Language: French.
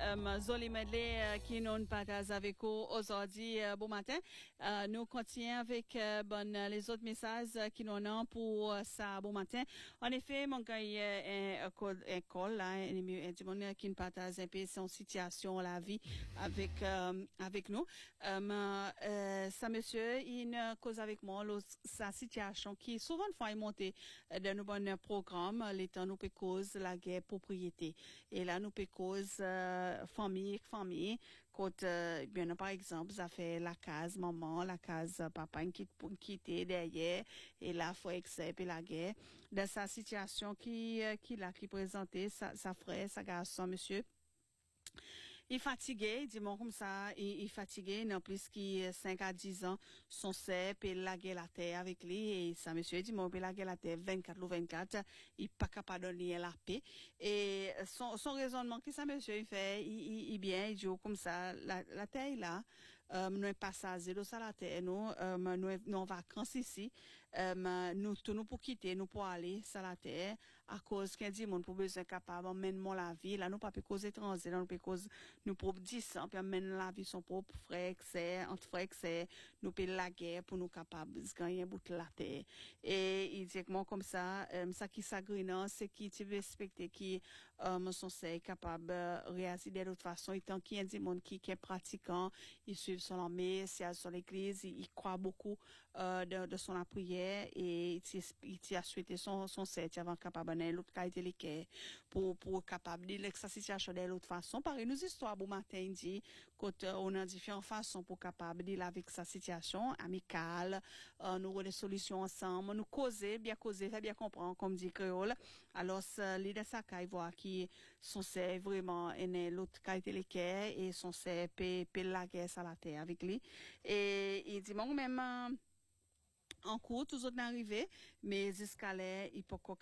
Zoli Medley qui nous partage avec vous aujourd'hui. Bon matin. Nous continuons avec les autres messages qui nous ont pour ça. Bon matin. En effet, mon gars, il y a une école là, du monde qui nous partage un peu son situation, la vie avec nous. Ça monsieur, il cause avec moi sa situation qui souvent fois monter dans nos bons programmes, les temps nous peut cause la guerre propriété. Et là nous peut cause famille quand bien par exemple ça fait la case maman, la case papa qui quitter derrière et là faut accepter la guerre dans sa situation qui présentait sa frère, sa garçon monsieur. Il fatigué, dis-moi comme ça, il fatigué, non plus qui 5 à 10 ans, son cep et laguer la terre avec lui, et ça, monsieur, dis-moi, il laguer la terre 24 ou 24, il pas capable de donner la paix. Et son raisonnement, que ça, monsieur, il fait, il bien, il dit comme ça, la terre là, nous passager de ça la terre, nous en vacances ici, nous pour quitter, nous pour aller ça la terre, à cause qu'un dit, mon pour besoin capable, mène la vie, là, nous pas cause étranger, nous peut cause nous propres 10 ans puis amène la vie son propre frère c'est entre frères c'est nous payer la guerre pour nous capables gagner bout de la terre et il dit que moi comme ça ça qui s'agrinant c'est qui tu veux respecter qui sont c'est capable réagir de l'autre façon étant qui dit monde qui est pratiquant il suit son armée c'est sur l'église il croit beaucoup de son prière et il a souhaité son c'est avant capable de l'autre qualité les pour capable de sa situation de l'autre façon pareil nous histoire bon matin dit quand on a différentes façons pour capable de avec sa situation amicale nous avoir des solutions ensemble nous causer bien comprendre comme dit créole alors l'idée ça qu'il voit qui sont c'est vraiment l'autre qualité les et sont c'est la guerre à la terre avec lui et il dit bon même en cours, toujours arrivé, mais jusqu'à là, il peut